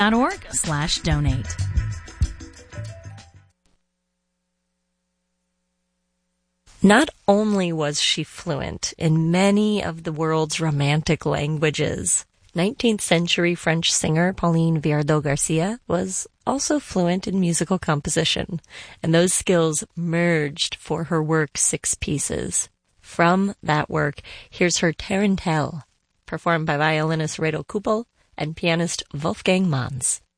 org/donate. Not only was she fluent in many of the world's romantic languages, 19th century French singer Pauline Viardot-Garcia was also fluent in musical composition, and those skills merged for her work Six Pieces. From that work, here's her Tarantelle, performed by violinist Reto Kuppel and pianist Wolfgang Manz.